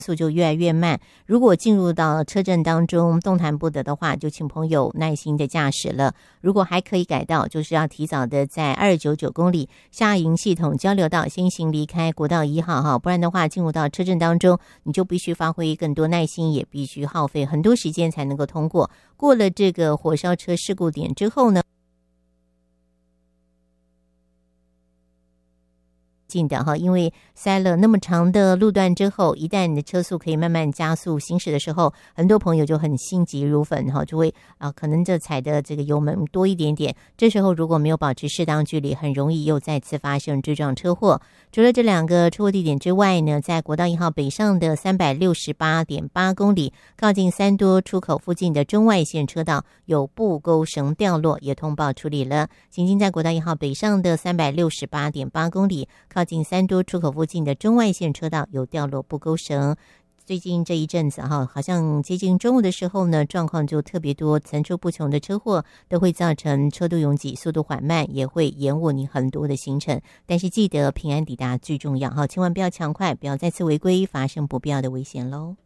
速就越来越慢。如果进入到车阵当中动弹不得的话，就请朋友耐心的驾驶了。如果还可以改道，就是要提早的在299公里下营系统交流道先行离开国道1号哈，不然的话进入到车阵当中，你就必须发挥更多耐心，也必须耗费很多时间才能够通过。过了这个火烧车事故点之后呢，近的哈，因为塞了那么长的路段之后，一旦你的车速可以慢慢加速行驶的时候，很多朋友就很心急如焚哈，就会可能这踩的这个油门多一点点，这时候如果没有保持适当距离，很容易又再次发生追撞车祸。除了这两个车祸地点之外呢，在国道1号北上的368.8公里，靠近三多出口附近的中外线车道有布钩绳掉落，也通报处理了。行经在国道1号北上的368.8公里，靠近三多出口附近的中外线车道有掉落布钩绳。最近这一阵子哈，好像接近中午的时候呢，状况就特别多，层出不穷的车祸都会造成车都拥挤、速度缓慢，也会延误你很多的行程。但是记得平安抵达最重要哈，千万不要抢快，不要再次违规，发生不必要的危险喽。